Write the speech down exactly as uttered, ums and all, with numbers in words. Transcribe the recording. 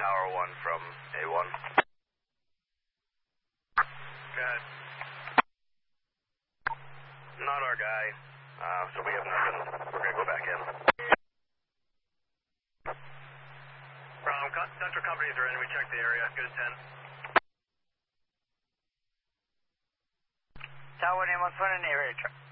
Tower one from A one. Go ahead. Not our guy, uh, so we have nothing. We're going to go back in. Problem, Central companies are in. We checked the area. Good as ten. Tower one, A one, front in the area.